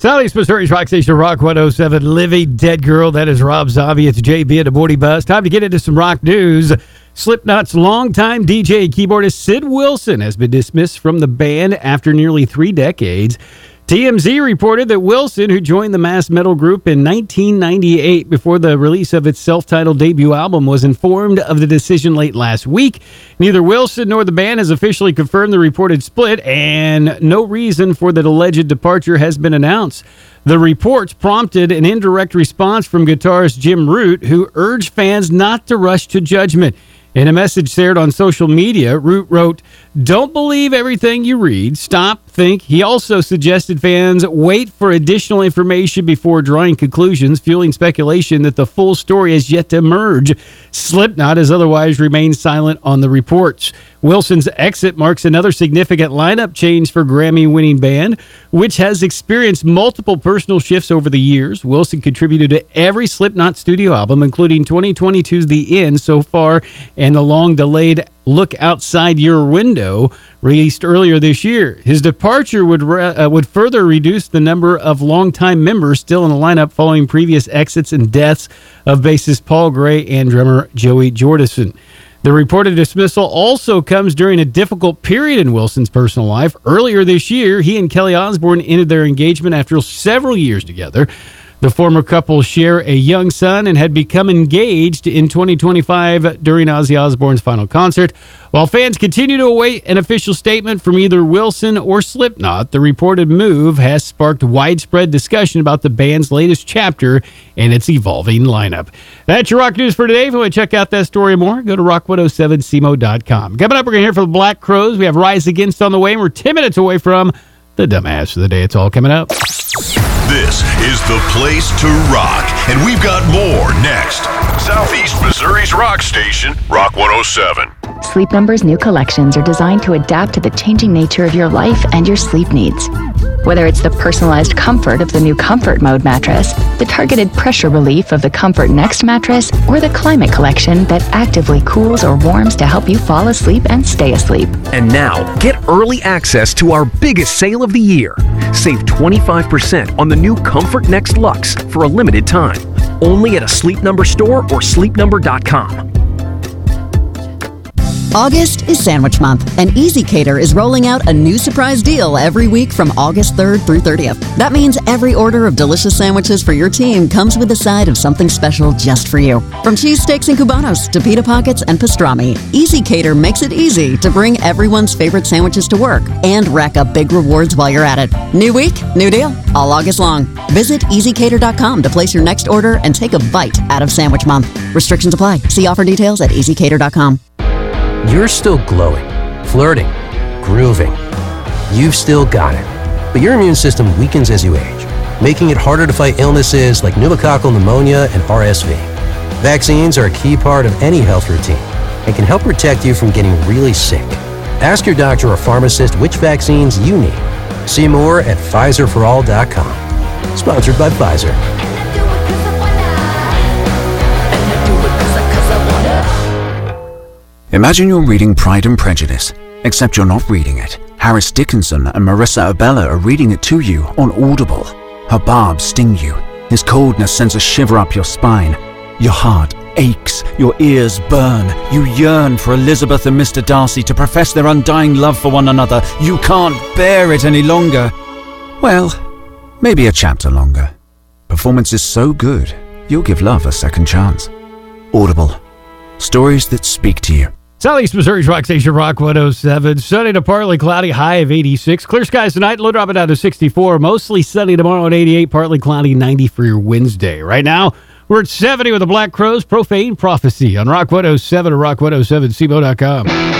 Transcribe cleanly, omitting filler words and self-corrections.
Southeast Missouri's Rock Station, Rock 107. Living Dead Girl. That is Rob Zombie. It's JB at the Morning Buzz. Time to get into some rock news. Slipknot's longtime DJ and keyboardist Sid Wilson has been dismissed from the band after nearly 3 decades. TMZ reported that Wilson, who joined the mass metal group in 1998 before the release of its self-titled debut album, was informed of the decision late last week. Neither Wilson nor the band has officially confirmed the reported split, and no reason for the alleged departure has been announced. The reports prompted an indirect response from guitarist Jim Root, who urged fans not to rush to judgment. In a message shared on social media, Root wrote, "Don't believe everything you read. Stop, think." He also suggested fans wait for additional information before drawing conclusions, fueling speculation that the full story has yet to emerge. Slipknot has otherwise remained silent on the reports. Wilson's exit marks another significant lineup change for Grammy-winning band, which has experienced multiple personal shifts over the years. Wilson contributed to every Slipknot studio album, including 2022's The End so far, and the long-delayed Look Outside Your Window, released earlier this year. His departure would further reduce the number of longtime members still in the lineup following previous exits and deaths of bassist Paul Gray and drummer Joey Jordison. The reported dismissal also comes during a difficult period in Wilson's personal life. Earlier this year, he and Kelly Osbourne ended their engagement after several years together. The former couple share a young son and had become engaged in 2025 during Ozzy Osbourne's final concert. While fans continue to await an official statement from either Wilson or Slipknot, the reported move has sparked widespread discussion about the band's latest chapter and its evolving lineup. That's your rock news for today. If you want to check out that story more, go to rock107cmo.com. Coming up, we're going to hear from the Black Crowes. We have Rise Against on the way, and we're 10 minutes away from the Dumbass of the Day. It's all coming up. This is the place to rock, and we've got more next. Southeast Missouri's rock station, Rock 107. Sleep Number's new collections are designed to adapt to the changing nature of your life and your sleep needs. Whether it's the personalized comfort of the new Comfort Mode mattress, the targeted pressure relief of the Comfort Next mattress, or the Climate Collection that actively cools or warms to help you fall asleep and stay asleep. And now, get early access to our biggest sale of the year. Save 25% on the new Comfort Next Luxe for a limited time. Only at a Sleep Number store or sleepnumber.com. August is Sandwich Month, and EasyCater is rolling out a new surprise deal every week from August 3rd through 30th. That means every order of delicious sandwiches for your team comes with a side of something special just for you. From cheesesteaks and cubanos to pita pockets and pastrami, EasyCater makes it easy to bring everyone's favorite sandwiches to work and rack up big rewards while you're at it. New week, new deal, all August long. Visit EasyCater.com to place your next order and take a bite out of Sandwich Month. Restrictions apply. See offer details at EasyCater.com. You're still glowing, flirting, grooving. You've still got it. But your immune system weakens as you age, making it harder to fight illnesses like pneumococcal pneumonia and RSV. Vaccines are a key part of any health routine and can help protect you from getting really sick. Ask your doctor or pharmacist which vaccines you need. See more at PfizerForAll.com. Sponsored by Pfizer. Imagine you're reading Pride and Prejudice, except you're not reading it. Harris Dickinson and Marissa Abella are reading it to you on Audible. Her barbs sting you. His coldness sends a shiver up your spine. Your heart aches, your ears burn. You yearn for Elizabeth and Mr. Darcy to profess their undying love for one another. You can't bear it any longer. Well, maybe a chapter longer. Performance is so good, you'll give love a second chance. Audible. Stories that speak to you. Southeast Missouri's Rock Station, Rock 107. Sunny to partly cloudy, high of 86. Clear skies tonight, low dropping down to 64. Mostly sunny tomorrow at 88, partly cloudy, 90 for your Wednesday. Right now, we're at 70 with the Black Crowes, Profane Prophecy on Rock 107 or rock107cmo.com.